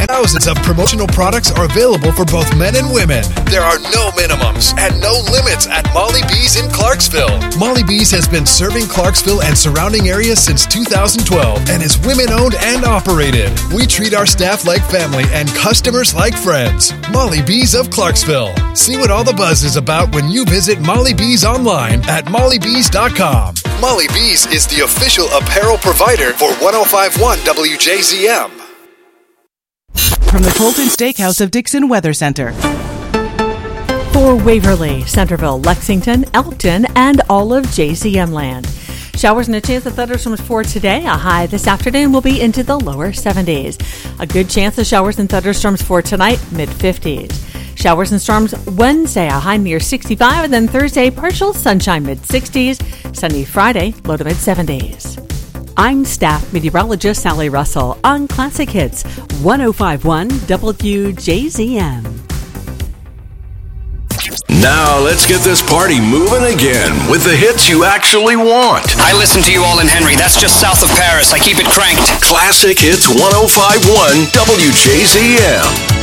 and thousands of promotional products are available for both men and women. There are no minimums and no limits at Molly B's in Clarksville. Molly B's has been serving Clarksville and surrounding areas since 2012 and is women-owned and operated. We treat our staff like family and customers like friends. Molly B's of Clarksville. See what all the buzz is about when you visit Molly B's online at mollybees.com. Molly B's is the official apparel provider for 105.1 WJZM. From the Colton Steakhouse of Dixon Weather Center. For Waverly, Centerville, Lexington, Elkton, and all of JZM land. Showers and a chance of thunderstorms for today. A high this afternoon will be into the lower 70s. A good chance of showers and thunderstorms for tonight, mid-50s. Showers and storms Wednesday, a high near 65, and then Thursday, partial sunshine, mid-60s. Sunny Friday, low to mid-70s. I'm staff meteorologist Sally Russell on Classic Hits 105.1 WJZM. Now let's get this party moving again with the hits you actually want. I listen to you all in Henry. That's just south of Paris. I keep it cranked. Classic Hits 105.1 WJZM.